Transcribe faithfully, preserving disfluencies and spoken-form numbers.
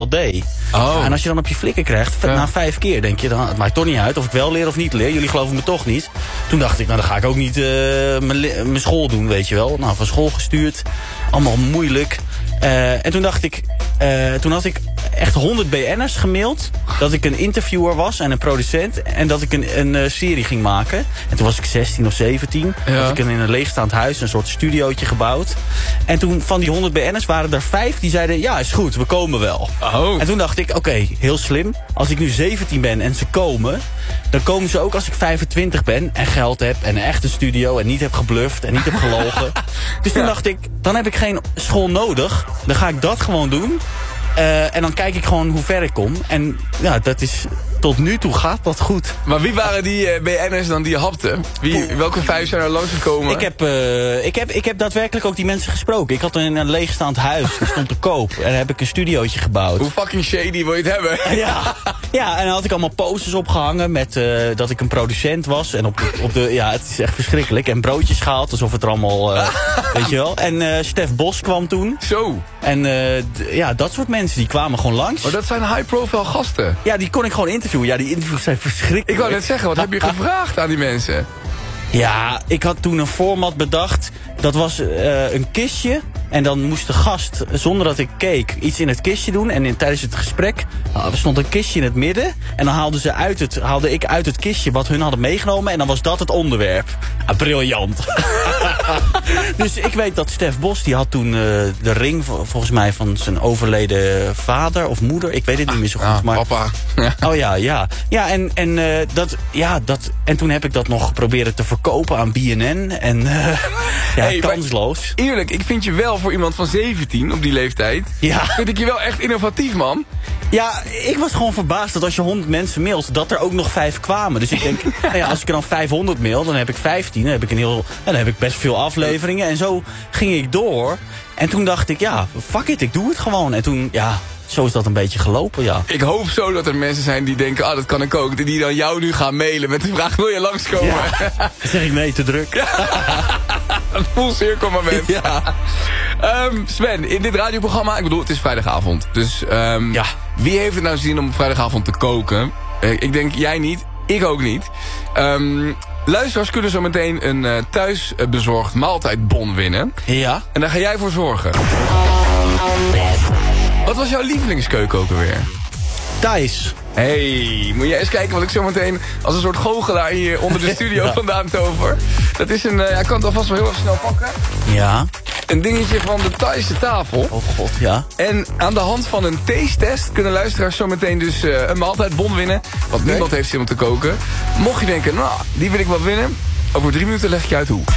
al deed. Oh. En als je dan op je flikker krijgt, Ja. na vijf keer denk je, dan, het maakt toch niet uit of ik wel leer of niet leer. Jullie geloven me toch niet. Toen dacht ik, nou dan ga ik ook niet uh, mijn, mijn school doen, weet je wel. Nou, van school gestuurd, allemaal moeilijk. Uh, en toen dacht ik, uh, toen had ik echt honderd B N'ers gemaild dat ik een interviewer was en een producent en dat ik een, een uh, serie ging maken. En toen was ik zestien of zeventien. Ja. Had ik in een leegstaand huis een soort studiootje gebouwd. En toen van die honderd B N'ers waren er vijf die zeiden, ja is goed, we komen wel. Oh. En toen dacht ik, oké, okay, heel slim. Als ik nu zeventien ben en ze komen, dan komen ze ook als ik vijfentwintig ben en geld heb en een echte studio en niet heb gebluft en niet heb gelogen. Dus toen Ja. dacht ik, dan heb ik geen school nodig. Dan ga ik dat gewoon doen. Uh, en dan kijk ik gewoon hoe ver ik kom. En ja, dat is, tot nu toe gaat dat goed. Maar wie waren die uh, B N'ers dan die je hapte? Wie, welke vijf zijn er langsgekomen? Ik heb, uh, ik, heb, ik heb daadwerkelijk ook die mensen gesproken. Ik had in een leegstaand huis, die stond te koop. En daar heb ik een studiootje gebouwd. Hoe fucking shady wil je het hebben? Ja, ja, en dan had ik allemaal posters opgehangen met uh, dat ik een producent was. En op de, op de, ja, het is echt verschrikkelijk. En broodjes gehaald, alsof het er allemaal, uh, weet je wel. En uh, Stef Bos kwam toen. Zo. En uh, d- ja, dat soort mensen, die kwamen gewoon langs. Maar dat zijn high-profile gasten. Ja, die kon ik gewoon interviewen. Ja, die interviews zijn verschrikkelijk. Ik wou net zeggen, wat heb je gevraagd aan die mensen? Ja, ik had toen een format bedacht. Dat was uh, een kistje. En dan moest de gast, zonder dat ik keek, iets in het kistje doen. En in, tijdens het gesprek uh, er stond een kistje in het midden. En dan haalden ze uit het, haalde ik uit het kistje wat hun hadden meegenomen. En dan was dat het onderwerp. Ah, briljant. Dus ik weet dat Stef Bos, die had toen uh, de ring volgens mij van zijn overleden vader of moeder. Ik weet het niet meer zo goed. Ja, maar... papa. Ja. Oh ja, ja. Ja, en, en, uh, dat, ja dat, en toen heb ik dat nog proberen te verkopen aan B N N. En uh, ja, Hey, kansloos. Maar, eerlijk, ik vind je wel voor iemand van zeventien op die leeftijd... Ja. Vind ik je wel echt innovatief, man. Ja, ik was gewoon verbaasd dat als je honderd mensen mailt, dat er ook nog vijf kwamen. Dus ik denk, nou ja, als ik er dan vijfhonderd mail, dan heb ik vijftien. Dan heb ik, een heel, dan heb ik best veel afleveringen. En zo ging ik door. En toen dacht ik, ja, fuck it, ik doe het gewoon. En toen, ja... Zo is dat een beetje gelopen, ja. Ik hoop zo dat er mensen zijn die denken, ah, dat kan ik ook. Die dan jou nu gaan mailen met de vraag, wil je langskomen? Ja. Dan zeg ik nee, te druk. Een full circle moment. Ja. Um, Sven, in dit radioprogramma, ik bedoel, het is vrijdagavond. Dus um, ja. Wie heeft het nou zin om op vrijdagavond te koken? Uh, ik denk, jij niet. Ik ook niet. Um, luisteraars kunnen zo meteen een uh, thuisbezorgd maaltijdbon winnen. Ja. En daar ga jij voor zorgen. Wat was jouw lievelingskeuken ook alweer? Thijs. Hey, moet jij eens kijken wat ik zo meteen als een soort goochelaar hier onder de studio ja. vandaan tover. Dat is een, uh, ik kan het alvast wel heel erg snel pakken. Ja. Een dingetje van de Thaise tafel. Oh god, ja. En aan de hand van een taste-test kunnen luisteraars zo meteen dus uh, een maaltijdbon winnen. Want okay. niemand heeft zin om te koken. Mocht je denken, nou, die wil ik wel winnen. Over drie minuten leg ik je uit hoe.